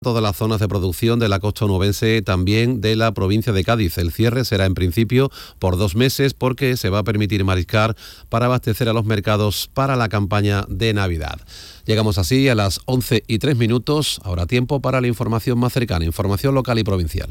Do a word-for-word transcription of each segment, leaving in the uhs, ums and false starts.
Todas las zonas de producción de la costa onubense, también de la provincia de Cádiz. El cierre será en principio por dos meses porque se va a permitir mariscar para abastecer a los mercados para la campaña de Navidad. Llegamos así a las once y tres minutos. Ahora tiempo para la información más cercana, información local y provincial.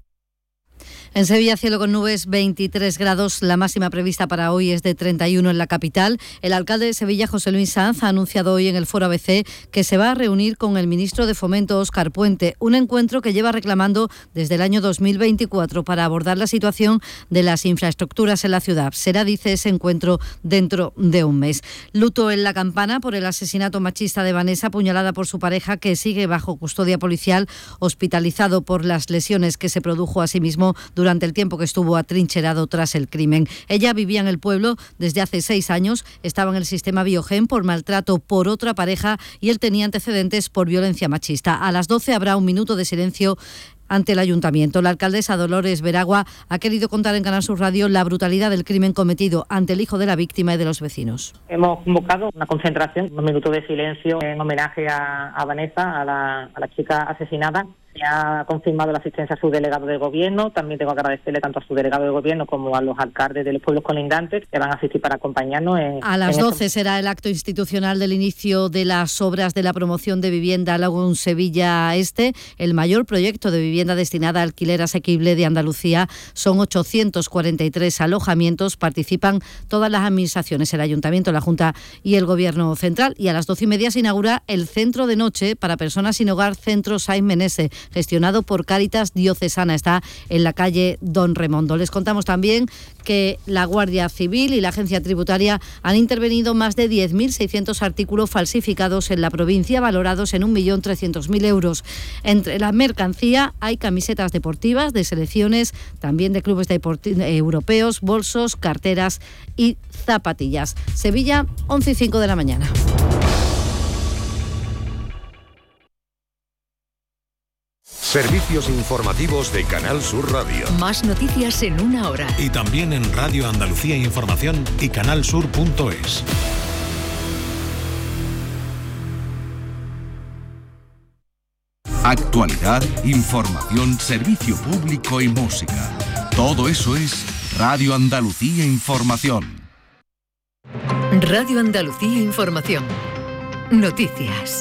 En Sevilla, cielo con nubes, veintitrés grados. La máxima prevista para hoy es de treinta y uno en la capital. El alcalde de Sevilla, José Luis Sanz, ha anunciado hoy en el Foro A B C que se va a reunir con el ministro de Fomento, Óscar Puente. Un encuentro que lleva reclamando desde el año dos mil veinticuatro para abordar la situación de las infraestructuras en la ciudad. Será, dice, ese encuentro dentro de un mes. Luto en La Campana por el asesinato machista de Vanessa, apuñalada por su pareja, que sigue bajo custodia policial, hospitalizado por las lesiones que se produjo a sí mismo durante el tiempo que estuvo atrincherado tras el crimen. Ella vivía en el pueblo desde hace seis años, estaba en el sistema Biogen por maltrato por otra pareja y él tenía antecedentes por violencia machista. A las doce habrá un minuto de silencio ante el ayuntamiento. La alcaldesa Dolores Veragua ha querido contar en Canal Sur Radio la brutalidad del crimen cometido ante el hijo de la víctima y de los vecinos. Hemos convocado una concentración, un minuto de silencio en homenaje a, a Vanessa, a la, a la chica asesinada. Se ha confirmado la asistencia a su delegado de gobierno. También tengo que agradecerle tanto a su delegado de gobierno como a los alcaldes de los pueblos colindantes que van a asistir para acompañarnos. En, a las en doce estos... será el acto institucional del inicio de las obras de la promoción de vivienda Lagun Sevilla Este, el mayor proyecto de vivienda destinada a alquiler asequible de Andalucía. Son ochocientos cuarenta y tres alojamientos. Participan todas las administraciones, el Ayuntamiento, la Junta y el Gobierno Central. Y a las doce y media se inaugura el centro de noche para personas sin hogar, Centro Saint Menese, gestionado por Cáritas Diocesana. Está en la calle Don Remondo. Les contamos también que la Guardia Civil y la Agencia Tributaria han intervenido más de diez mil seiscientos artículos falsificados en la provincia, valorados en un millón trescientos mil euros. Entre la mercancía hay camisetas deportivas de selecciones, también de clubes deporti- europeos, bolsos, carteras y zapatillas. Sevilla, once y cinco de la mañana. Servicios informativos de Canal Sur Radio. Más noticias en una hora. Y también en Radio Andalucía Información y canalsur punto es. Actualidad, información, servicio público y música. Todo eso es Radio Andalucía Información. Radio Andalucía Información. Noticias.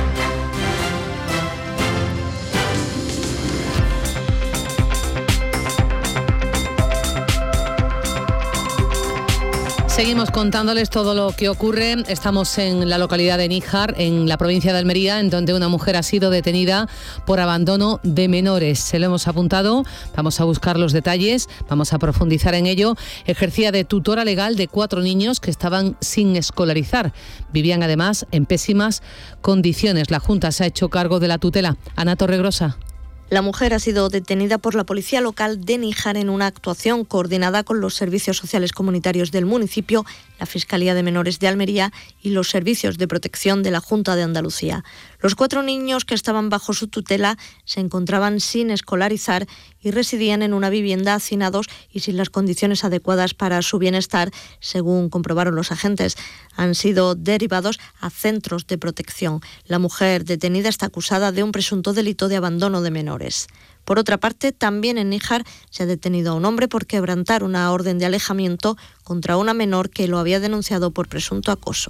Seguimos contándoles todo lo que ocurre. Estamos en la localidad de Níjar, en la provincia de Almería, en donde una mujer ha sido detenida por abandono de menores. Se lo hemos apuntado, vamos a buscar los detalles, vamos a profundizar en ello. Ejercía de tutora legal de cuatro niños que estaban sin escolarizar. Vivían además en pésimas condiciones. La Junta se ha hecho cargo de la tutela. Ana Torregrosa. La mujer ha sido detenida por la policía local de Níjar en una actuación coordinada con los servicios sociales comunitarios del municipio, la Fiscalía de Menores de Almería y los servicios de protección de la Junta de Andalucía. Los cuatro niños que estaban bajo su tutela se encontraban sin escolarizar y residían en una vivienda hacinados y sin las condiciones adecuadas para su bienestar, según comprobaron los agentes. Han sido derivados a centros de protección. La mujer detenida está acusada de un presunto delito de abandono de menores. Por otra parte, también en Níjar se ha detenido a un hombre por quebrantar una orden de alejamiento contra una menor que lo había denunciado por presunto acoso.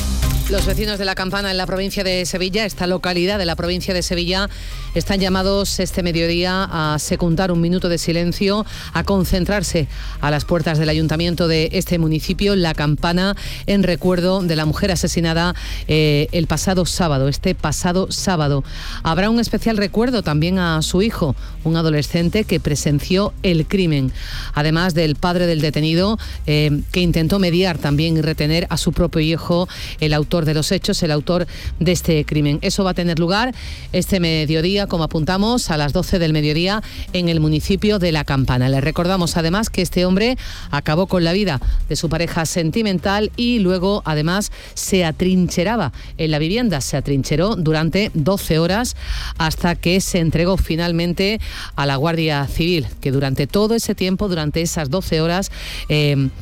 Los vecinos de La Campana en la provincia de Sevilla, esta localidad de la provincia de Sevilla, están llamados este mediodía a secundar un minuto de silencio, a concentrarse a las puertas del ayuntamiento de este municipio, La Campana, en recuerdo de la mujer asesinada eh, el pasado sábado, este pasado sábado. Habrá un especial recuerdo también a su hijo, un adolescente que presenció el crimen, además del padre del detenido, eh, que intentó mediar también y retener a su propio hijo, el autor de los hechos, el autor de este crimen. Eso va a tener lugar este mediodía, como apuntamos, a las doce del mediodía en el municipio de La Campana. Les recordamos además que este hombre acabó con la vida de su pareja sentimental y luego además se atrincheraba en la vivienda, se atrincheró durante doce horas hasta que se entregó finalmente a la Guardia Civil, que durante todo ese tiempo, durante esas doce horas, eh,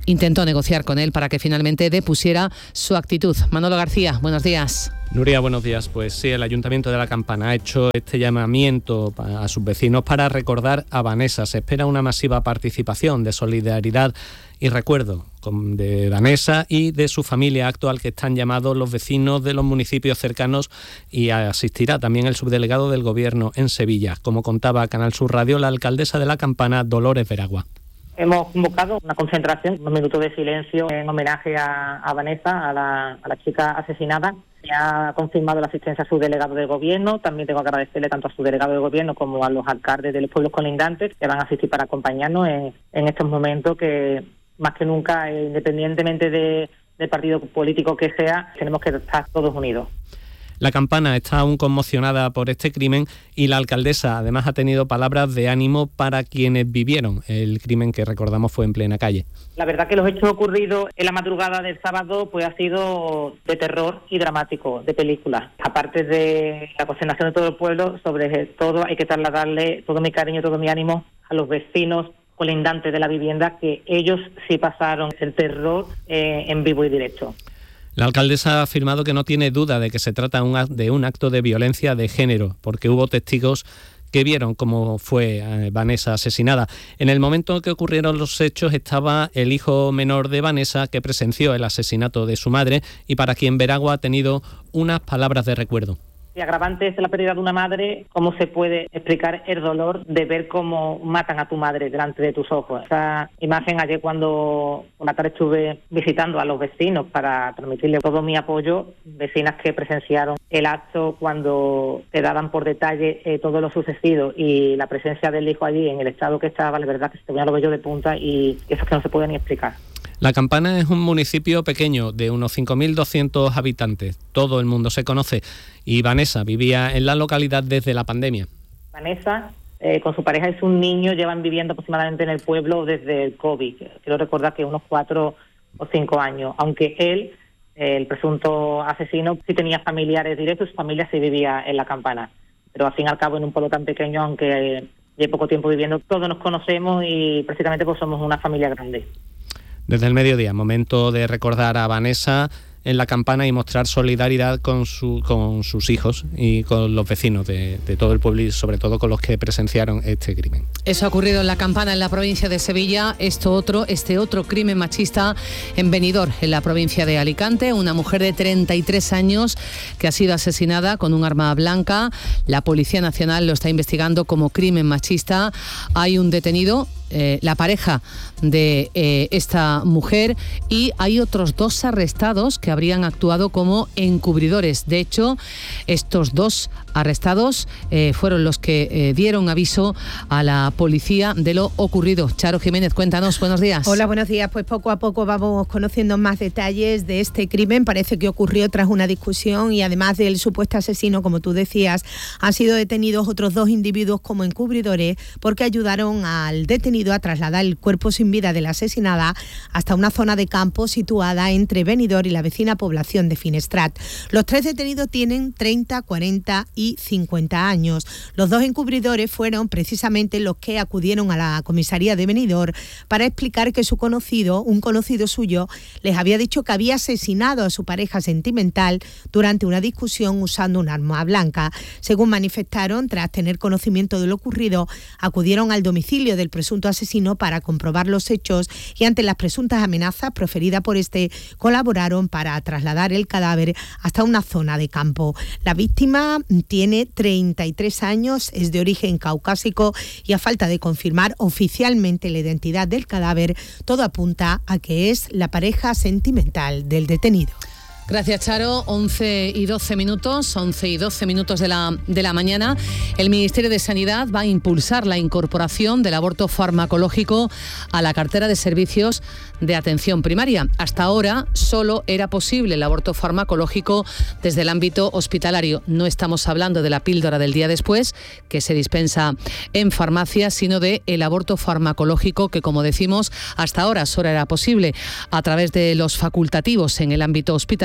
intentó negociar con él para que finalmente depusiera su actitud. Manolo García, buenos días. Nuria, buenos días. Pues sí, el Ayuntamiento de La Campana ha hecho este llamamiento a sus vecinos para recordar a Vanessa. Se espera una masiva participación de solidaridad y recuerdo de Vanessa y de su familia actual, que están llamados los vecinos de los municipios cercanos, y asistirá también el subdelegado del Gobierno en Sevilla, como contaba Canal Sur Radio la alcaldesa de La Campana, Dolores Veragua. Hemos convocado una concentración, unos minutos de silencio en homenaje a, a Vanessa, a la, a la chica asesinada. Se ha confirmado la asistencia a su delegado de gobierno. También tengo que agradecerle tanto a su delegado de gobierno como a los alcaldes de los pueblos colindantes que van a asistir para acompañarnos en, en estos momentos que, más que nunca, independientemente de, del partido político que sea, tenemos que estar todos unidos. La Campana está aún conmocionada por este crimen y la alcaldesa además ha tenido palabras de ánimo para quienes vivieron el crimen, que recordamos fue en plena calle. La verdad que los hechos ocurridos en la madrugada del sábado pues ha sido de terror y dramático, de película. Aparte de la consternación de todo el pueblo, sobre todo hay que trasladarle todo mi cariño, todo mi ánimo a los vecinos colindantes de la vivienda, que ellos sí pasaron el terror eh, en vivo y directo. La alcaldesa ha afirmado que no tiene duda de que se trata de un acto de violencia de género, porque hubo testigos que vieron cómo fue Vanessa asesinada. En el momento en que ocurrieron los hechos estaba el hijo menor de Vanessa, que presenció el asesinato de su madre y para quien Veragua ha tenido unas palabras de recuerdo. Y agravante es la pérdida de una madre, ¿cómo se puede explicar el dolor de ver cómo matan a tu madre delante de tus ojos? Esa imagen, ayer cuando una tarde estuve visitando a los vecinos para transmitirle todo mi apoyo, vecinas que presenciaron el acto cuando te daban por detalle eh, todo lo sucedido y la presencia del hijo allí en el estado que estaba, la verdad que se te ponía los vellos de punta y eso es que no se puede ni explicar. La Campana es un municipio pequeño de unos cinco mil doscientos habitantes. Todo el mundo se conoce y Vanessa vivía en la localidad desde la pandemia. Vanessa, eh, con su pareja y su niño, llevan viviendo aproximadamente en el pueblo desde el COVID. Quiero recordar que unos cuatro o cinco años, aunque él, eh, el presunto asesino, sí tenía familiares directos, su familia sí vivía en La Campana. Pero al fin y al cabo, en un pueblo tan pequeño, aunque eh, lleve poco tiempo viviendo, todos nos conocemos y precisamente pues somos una familia grande. Desde el mediodía, momento de recordar a Vanessa en La Campana y mostrar solidaridad con, su, con sus hijos y con los vecinos de, de todo el pueblo y sobre todo con los que presenciaron este crimen. Eso ha ocurrido en La Campana, en la provincia de Sevilla. Esto otro, este otro crimen machista en Benidorm, en la provincia de Alicante. Una mujer de treinta y tres años que ha sido asesinada con un arma blanca. La Policía Nacional lo está investigando como crimen machista. Hay un detenido, eh, la pareja de eh, esta mujer, y hay otros dos arrestados que habrían actuado como encubridores. De hecho, estos dos arrestados eh, fueron los que eh, dieron aviso a la policía de lo ocurrido. Charo Jiménez, cuéntanos, buenos días. Hola, buenos días. Pues poco a poco vamos conociendo más detalles de este crimen. Parece que ocurrió tras una discusión y además del supuesto asesino, como tú decías, han sido detenidos otros dos individuos como encubridores porque ayudaron al detenido a trasladar el cuerpo sin vida de la asesinada hasta una zona de campo situada entre Benidorm y la vecina población de Finestrat. Los tres detenidos tienen treinta, cuarenta y cincuenta años. Los dos encubridores fueron precisamente los que acudieron a la comisaría de Benidorm para explicar que su conocido, un conocido suyo, les había dicho que había asesinado a su pareja sentimental durante una discusión usando un arma blanca. Según manifestaron, tras tener conocimiento de lo ocurrido, acudieron al domicilio del presunto asesino para comprobar los hechos y ante las presuntas amenazas proferidas por este, colaboraron para trasladar el cadáver hasta una zona de campo. La víctima tiene treinta y tres años, es de origen caucásico y a falta de confirmar oficialmente la identidad del cadáver, todo apunta a que es la pareja sentimental del detenido. Gracias, Charo. once y doce minutos, once y doce minutos de la, de la mañana. El Ministerio de Sanidad va a impulsar la incorporación del aborto farmacológico a la cartera de servicios de atención primaria. Hasta ahora solo era posible el aborto farmacológico desde el ámbito hospitalario. No estamos hablando de la píldora del día después, que se dispensa en farmacias, sino de el aborto farmacológico que, como decimos, hasta ahora solo era posible a través de los facultativos en el ámbito hospitalario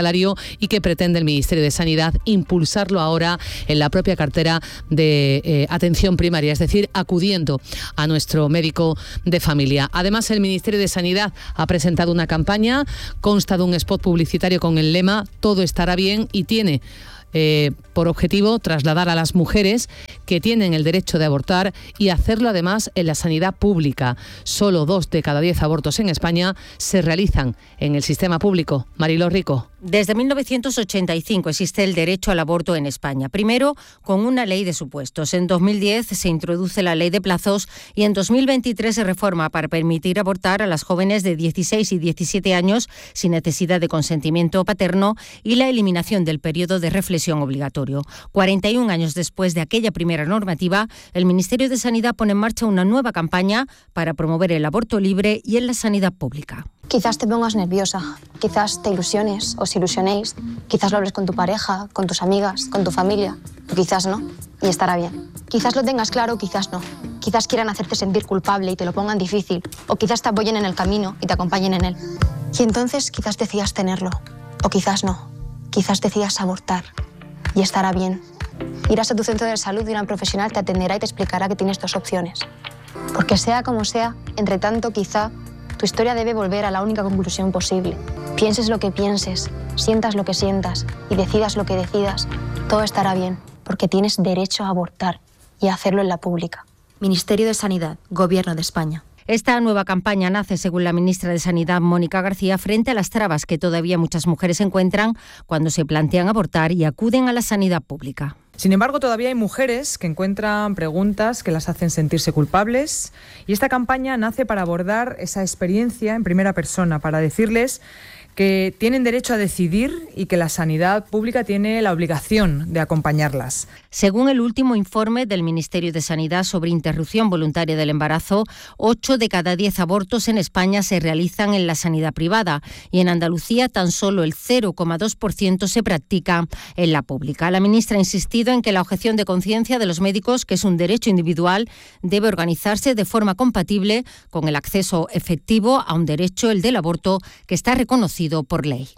hospitalario y que pretende el Ministerio de Sanidad impulsarlo ahora en la propia cartera de eh, atención primaria, es decir, acudiendo a nuestro médico de familia. Además, el Ministerio de Sanidad ha presentado una campaña, consta de un spot publicitario con el lema "Todo estará bien" y tiene Eh, por objetivo trasladar a las mujeres que tienen el derecho de abortar y hacerlo además en la sanidad pública. Solo dos de cada diez abortos en España se realizan en el sistema público. Mariló Rico. Desde mil novecientos ochenta y cinco existe el derecho al aborto en España. Primero, con una ley de supuestos. En dos mil diez se introduce la ley de plazos y en dos mil veintitrés se reforma para permitir abortar a las jóvenes de dieciséis y diecisiete años sin necesidad de consentimiento paterno y la eliminación del periodo de reflexión obligatorio. cuarenta y un años después de aquella primera normativa, el Ministerio de Sanidad pone en marcha una nueva campaña para promover el aborto libre y en la sanidad pública. Quizás te pongas nerviosa, quizás te ilusiones, os ilusionéis, quizás lo hables con tu pareja, con tus amigas, con tu familia, o quizás no, y estará bien. Quizás lo tengas claro, quizás no. Quizás quieran hacerte sentir culpable y te lo pongan difícil, o quizás te apoyen en el camino y te acompañen en él. Y entonces quizás decidas tenerlo, o quizás no. Quizás decidas abortar, y estará bien. Irás a tu centro de salud y una profesional te atenderá y te explicará que tienes dos opciones. Porque sea como sea, entre tanto quizá tu historia debe volver a la única conclusión posible. Pienses lo que pienses, sientas lo que sientas y decidas lo que decidas, todo estará bien, porque tienes derecho a abortar y a hacerlo en la pública. Ministerio de Sanidad, Gobierno de España. Esta nueva campaña nace, según la ministra de Sanidad, Mónica García, frente a las trabas que todavía muchas mujeres encuentran cuando se plantean abortar y acuden a la sanidad pública. Sin embargo, todavía hay mujeres que encuentran preguntas que las hacen sentirse culpables y esta campaña nace para abordar esa experiencia en primera persona, para decirles que tienen derecho a decidir y que la sanidad pública tiene la obligación de acompañarlas. Según el último informe del Ministerio de Sanidad sobre interrupción voluntaria del embarazo, ocho de cada diez abortos en España se realizan en la sanidad privada y en Andalucía tan solo el cero coma dos por ciento se practica en la pública. La ministra ha insistido en que la objeción de conciencia de los médicos, que es un derecho individual, debe organizarse de forma compatible con el acceso efectivo a un derecho, el del aborto, que está reconocido por ley.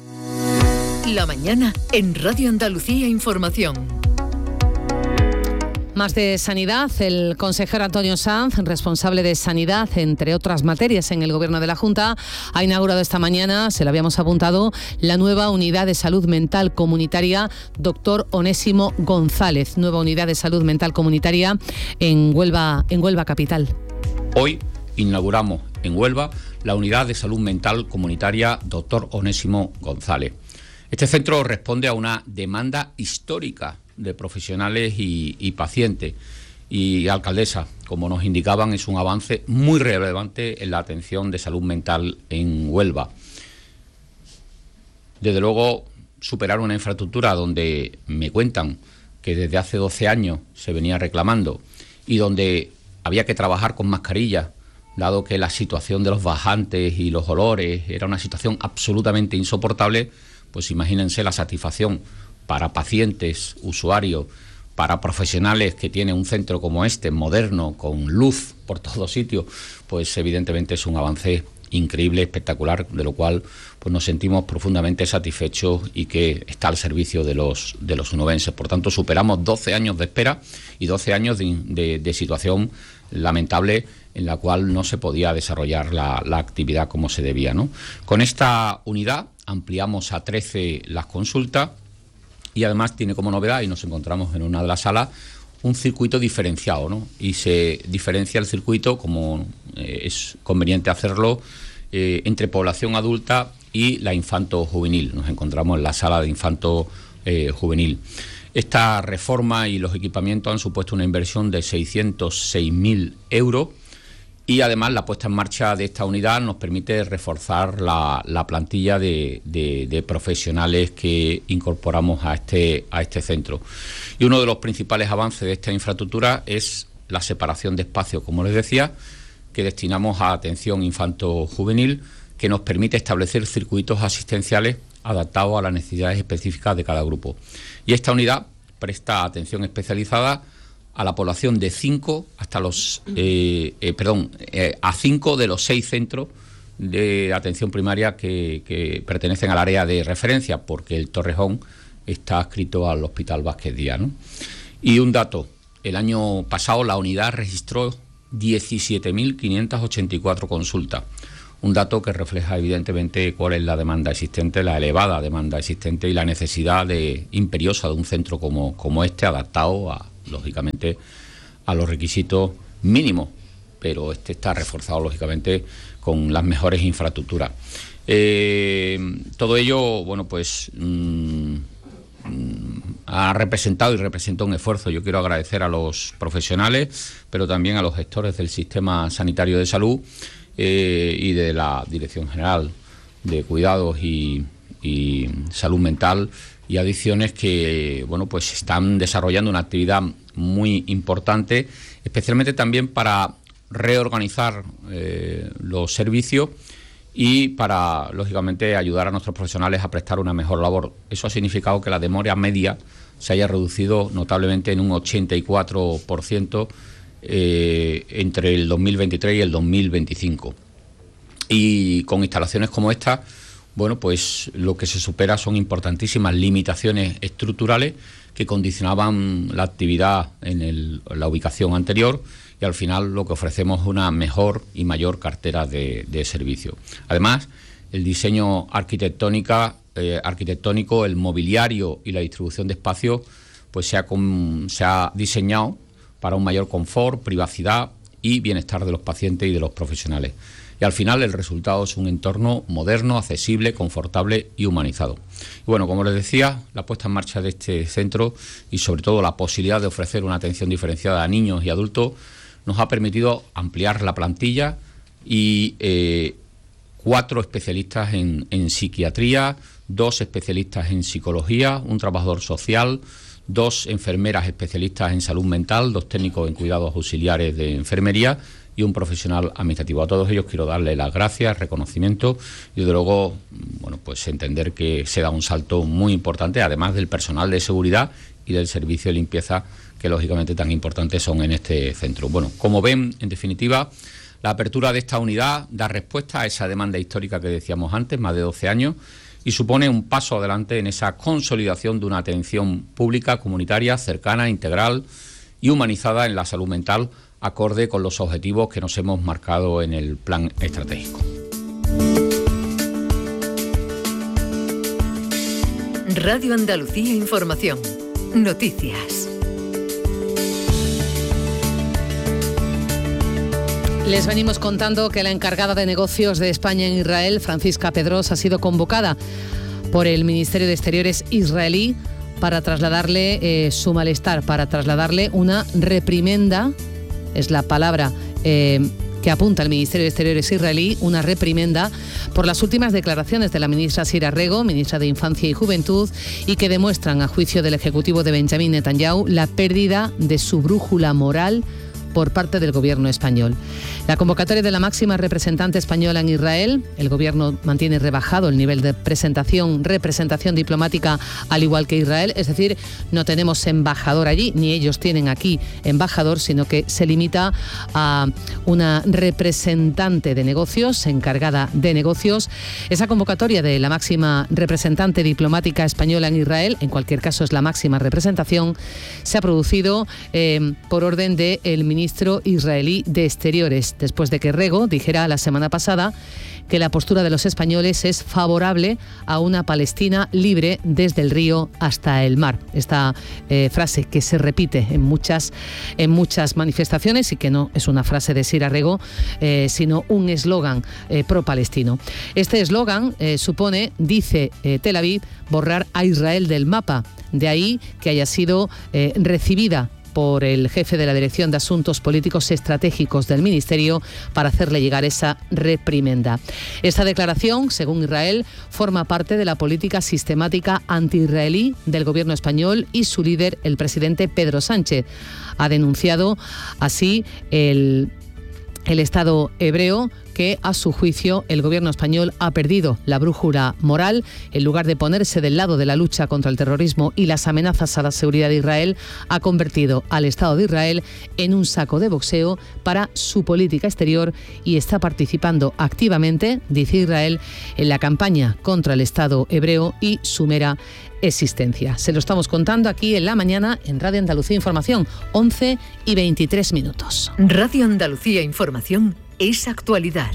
La mañana en Radio Andalucía Información. Más de sanidad, el consejero Antonio Sanz, responsable de sanidad, entre otras materias en el Gobierno de la Junta, ha inaugurado esta mañana, se lo habíamos apuntado, la nueva unidad de salud mental comunitaria Doctor Onésimo González, nueva unidad de salud mental comunitaria en Huelva, en Huelva capital. Hoy inauguramos en Huelva la unidad de salud mental comunitaria Doctor Onésimo González. Este centro responde a una demanda histórica de profesionales y, y pacientes. Y, alcaldesa, como nos indicaban, es un avance muy relevante en la atención de salud mental en Huelva. Desde luego, superar una infraestructura donde me cuentan que desde hace doce años se venía reclamando y donde había que trabajar con mascarillas, dado que la situación de los bajantes y los olores era una situación absolutamente insoportable, pues imagínense la satisfacción para pacientes, usuarios, para profesionales que tienen un centro como este, moderno, con luz por todos sitios, pues evidentemente es un avance increíble, espectacular, de lo cual pues nos sentimos profundamente satisfechos y que está al servicio de los, de los onubenses. Por tanto, superamos doce años de espera y doce años de, de, de situación lamentable en la cual no se podía desarrollar la, la actividad como se debía, ¿no? Con esta unidad ampliamos a trece las consultas y además tiene como novedad, y nos encontramos en una de las salas, un circuito diferenciado, ¿no? Y se diferencia el circuito, como eh, es conveniente hacerlo, eh, entre población adulta y la infanto-juvenil. Nos encontramos en la sala de infanto-juvenil. Esta reforma y los equipamientos han supuesto una inversión de seiscientos seis mil euros y además la puesta en marcha de esta unidad nos permite reforzar la, la plantilla de, de, de profesionales que incorporamos a este, a este centro. Y uno de los principales avances de esta infraestructura es la separación de espacios, como les decía, que destinamos a atención infanto-juvenil, que nos permite establecer circuitos asistenciales adaptados a las necesidades específicas de cada grupo. Y esta unidad presta atención especializada a la población de cinco hasta los eh, eh, perdón eh, a cinco de los seis centros de atención primaria que, que pertenecen al área de referencia, porque el Torrejón está adscrito al Hospital Vázquez Díaz, ¿no? Y un dato, el año pasado la unidad registró diecisiete mil quinientas ochenta y cuatro consultas, un dato que refleja evidentemente cuál es la demanda existente, la elevada demanda existente y la necesidad de, imperiosa de un centro como, como este, adaptado a, lógicamente, a los requisitos mínimos, pero este está reforzado lógicamente con las mejores infraestructuras. Eh, todo ello, bueno, pues mmm, ha representado y representa un esfuerzo. Yo quiero agradecer a los profesionales, pero también a los gestores del sistema sanitario de salud eh, y de la Dirección General de Cuidados y, y Salud Mental y Adicciones, que bueno, pues están desarrollando una actividad muy importante, especialmente también para reorganizar eh, los servicios y para, lógicamente, ayudar a nuestros profesionales a prestar una mejor labor. Eso ha significado que la demora media se haya reducido notablemente en un ochenta y cuatro por ciento eh, entre el dos mil veintitrés y el dos mil veinticinco. Y con instalaciones como esta, bueno, pues lo que se supera son importantísimas limitaciones estructurales que condicionaban la actividad en, el, en la ubicación anterior, y al final lo que ofrecemos es una mejor y mayor cartera de, de servicio. Además, el diseño arquitectónica, eh, arquitectónico, el mobiliario y la distribución de espacios, pues se ha, com, se ha diseñado para un mayor confort, privacidad y bienestar de los pacientes y de los profesionales. Y al final el resultado es un entorno moderno, accesible, confortable y humanizado. Y bueno, como les decía, la puesta en marcha de este centro y sobre todo la posibilidad de ofrecer una atención diferenciada a niños y adultos nos ha permitido ampliar la plantilla y eh, cuatro especialistas en, en psiquiatría, dos especialistas en psicología, un trabajador social, dos enfermeras especialistas en salud mental, dos técnicos en cuidados auxiliares de enfermería y un profesional administrativo. A todos ellos quiero darles las gracias, reconocimiento y desde luego, bueno, pues entender que se da un salto muy importante, además del personal de seguridad y del servicio de limpieza, que lógicamente tan importantes son en este centro. Bueno, como ven, en definitiva, la apertura de esta unidad da respuesta a esa demanda histórica que decíamos antes, más de doce años, y supone un paso adelante en esa consolidación de una atención pública, comunitaria, cercana, integral y humanizada en la salud mental, acorde con los objetivos que nos hemos marcado en el plan estratégico. Radio Andalucía Información. Noticias. Les venimos contando que la encargada de negocios de España en Israel, Francisca Pedros, ha sido convocada por el Ministerio de Exteriores israelí para trasladarle eh, su malestar, para trasladarle una reprimenda, es la palabra eh, que apunta el Ministerio de Exteriores israelí, una reprimenda por las últimas declaraciones de la ministra Sira Rego, ministra de Infancia y Juventud, y que demuestran, a juicio del Ejecutivo de Benjamín Netanyahu, la pérdida de su brújula moral por parte del gobierno español. La convocatoria de la máxima representante española en Israel, el gobierno mantiene rebajado el nivel de presentación, representación diplomática, al igual que Israel, es decir, no tenemos embajador allí, ni ellos tienen aquí embajador, sino que se limita a una representante de negocios, encargada de negocios. Esa convocatoria de la máxima representante diplomática española en Israel, en cualquier caso es la máxima representación, se ha producido eh, por orden del ministro ministro israelí de Exteriores, después de que Rego dijera la semana pasada que la postura de los españoles es favorable a una Palestina libre desde el río hasta el mar. Esta eh, frase que se repite en muchas, en muchas manifestaciones y que no es una frase de Sira Rego, eh, sino un eslogan eh, pro-palestino. Este eslogan eh, supone, dice eh, Tel Aviv, borrar a Israel del mapa. De ahí que haya sido eh, recibida por el jefe de la Dirección de Asuntos Políticos Estratégicos del Ministerio para hacerle llegar esa reprimenda. Esta declaración, según Israel, forma parte de la política sistemática anti-israelí del gobierno español y su líder, el presidente Pedro Sánchez. Ha denunciado así el, el Estado hebreo que que, a su juicio, el gobierno español ha perdido la brújula moral. En lugar de ponerse del lado de la lucha contra el terrorismo y las amenazas a la seguridad de Israel, ha convertido al Estado de Israel en un saco de boxeo para su política exterior y está participando activamente, dice Israel, en la campaña contra el Estado hebreo y su mera existencia. Se lo estamos contando aquí en la mañana en Radio Andalucía Información, once y veintitrés minutos. Radio Andalucía Información es actualidad.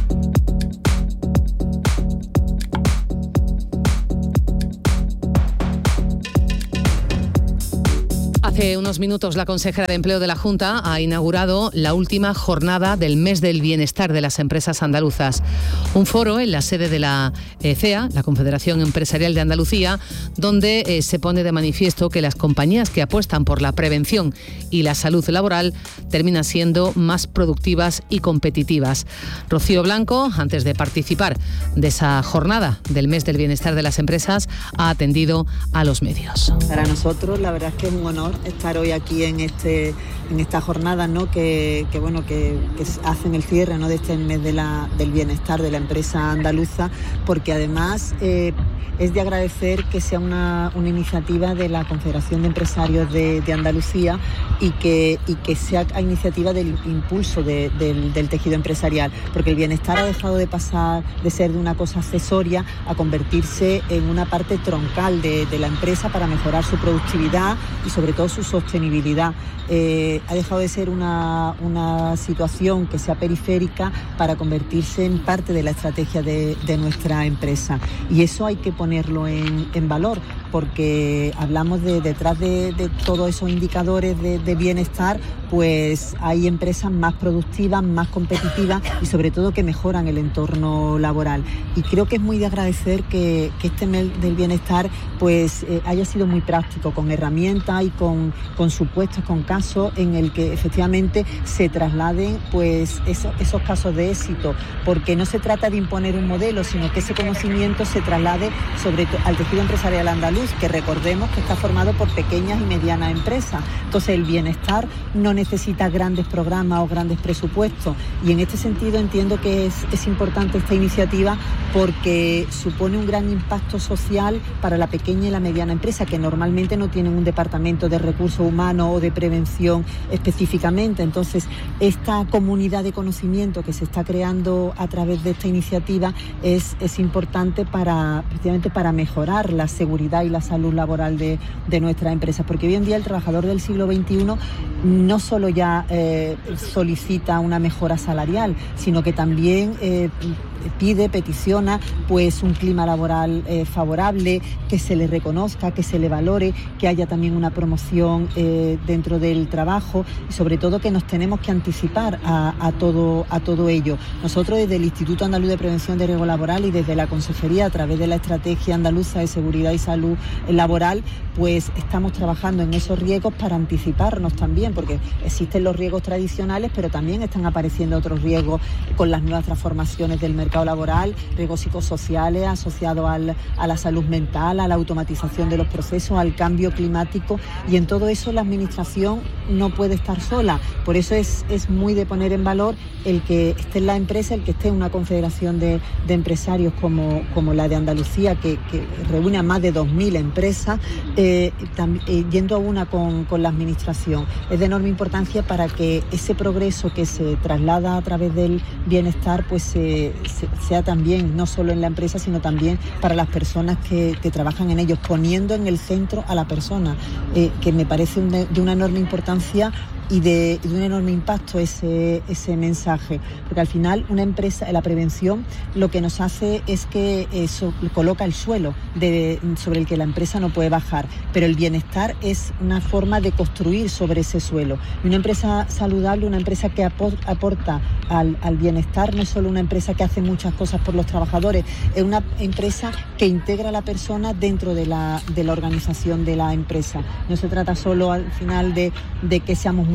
Hace unos minutos la consejera de Empleo de la Junta ha inaugurado la última jornada del Mes del Bienestar de las Empresas Andaluzas. Un foro en la sede de la C E A, la Confederación Empresarial de Andalucía, donde eh, se pone de manifiesto que las compañías que apuestan por la prevención y la salud laboral terminan siendo más productivas y competitivas. Rocío Blanco, antes de participar de esa jornada del Mes del Bienestar de las Empresas, ha atendido a los medios. Para nosotros la verdad es que es un honor estar hoy aquí en este en esta jornada, ¿no? que, que bueno que, que hacen el cierre, ¿no? de este mes de la, del bienestar de la empresa andaluza, porque además eh, es de agradecer que sea una, una iniciativa de la Confederación de Empresarios de, de Andalucía y que, y que sea a iniciativa del impulso de, del, del tejido empresarial, porque el bienestar ha dejado de pasar de ser de una cosa accesoria a convertirse en una parte troncal de, de la empresa para mejorar su productividad y sobre todo su sostenibilidad. Eh, ha dejado de ser una, una situación que sea periférica para convertirse en parte de la estrategia de, de nuestra empresa, y eso hay que ponerlo en, en valor, porque hablamos de detrás de, de todos esos indicadores de, de bienestar, pues hay empresas más productivas, más competitivas y sobre todo que mejoran el entorno laboral. Y creo que es muy de agradecer que, que este mes del bienestar pues eh, haya sido muy práctico, con herramientas y con, con supuestos, con casos en el que efectivamente se trasladen pues eso, esos casos de éxito, porque no se trata de imponer un modelo, sino que ese conocimiento se traslade sobre todo al tejido empresarial andaluz, que recordemos que está formado por pequeñas y medianas empresas. Entonces el bienestar no necesita grandes programas o grandes presupuestos, y en este sentido entiendo que es, es importante esta iniciativa porque supone un gran impacto social para la pequeña y la mediana empresa, que normalmente no tienen un departamento de recursos humanos o de prevención específicamente. Entonces esta comunidad de conocimiento que se está creando a través de esta iniciativa es, es importante para precisamente para mejorar la seguridad y la salud laboral de, de nuestras empresas, porque hoy en día el trabajador del siglo veintiuno no solo ya eh, solicita una mejora salarial, sino que también eh, pide, peticiona pues un clima laboral eh, favorable, que se le reconozca, que se le valore, que haya también una promoción eh, dentro del trabajo, y sobre todo que nos tenemos que anticipar a, a, todo, a todo ello. Nosotros desde el Instituto Andaluz de Prevención de Riesgo Laboral y desde la Consejería, a través de la Estrategia Andaluza de Seguridad y Salud Laboral, pues estamos trabajando en esos riesgos para anticiparnos también, porque existen los riesgos tradicionales, pero también están apareciendo otros riesgos con las nuevas transformaciones del mercado laboral, riesgos psicosociales asociados al, a la salud mental, a la automatización de los procesos, al cambio climático, y en todo eso la Administración no puede estar sola. Por eso es, es muy de poner en valor el que esté en la empresa, el que esté en una confederación de, de empresarios como, como la de Andalucía, que, que reúne a más de dos mil empresas, eh, tam, eh, yendo a una con, con la Administración. Es de enorme importancia para que ese progreso que se traslada a través del bienestar pues se, se, sea también no solo en la empresa, sino también para las personas que, que trabajan en ellos, poniendo en el centro a la persona, eh, que me parece un, de una enorme importancia y de, de un enorme impacto ese, ese mensaje, porque al final una empresa, la prevención lo que nos hace es que eso coloca el suelo de, sobre el que la empresa no puede bajar, pero el bienestar es una forma de construir sobre ese suelo. Y una empresa saludable, una empresa que aporta al, al bienestar, no es solo una empresa que hace muchas cosas por los trabajadores, es una empresa que integra a la persona dentro de la, de la organización de la empresa. No se trata solo al final de, de que seamos muy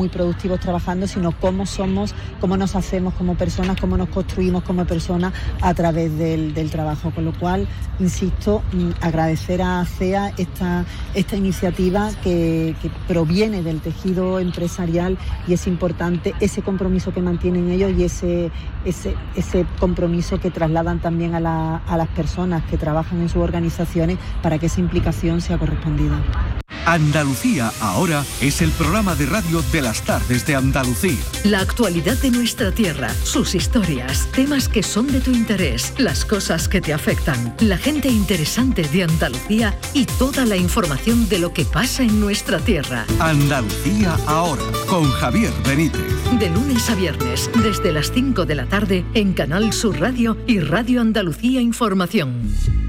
muy productivos trabajando, sino cómo somos, cómo nos hacemos como personas, cómo nos construimos como personas a través del, del trabajo. Con lo cual, insisto, agradecer a ACEA esta, esta iniciativa que, que proviene del tejido empresarial, y es importante ese compromiso que mantienen ellos y ese, ese, ese compromiso que trasladan también a, la, a las personas que trabajan en sus organizaciones para que esa implicación sea correspondida. Andalucía Ahora es el programa de radio de las tardes de Andalucía. La actualidad de nuestra tierra, sus historias, temas que son de tu interés, las cosas que te afectan, la gente interesante de Andalucía y toda la información de lo que pasa en nuestra tierra. Andalucía Ahora, con Javier Benítez. De lunes a viernes, desde las cinco de la tarde, en Canal Sur Radio y Radio Andalucía Información.